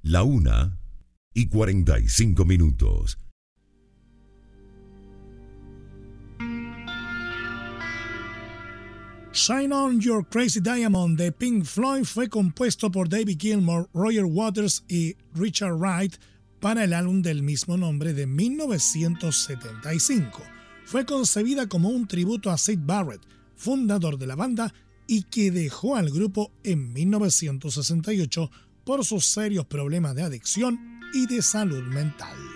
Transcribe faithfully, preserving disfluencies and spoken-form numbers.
La una y cuarenta y cinco minutos. Shine On Your Crazy Diamond de Pink Floyd fue compuesto por David Gilmour, Roger Waters y Richard Wright para el álbum del mismo nombre de mil novecientos setenta y cinco. Fue concebida como un tributo a Syd Barrett, fundador de la banda y que dejó al grupo en mil novecientos sesenta y ocho por sus serios problemas de adicción y de salud mental.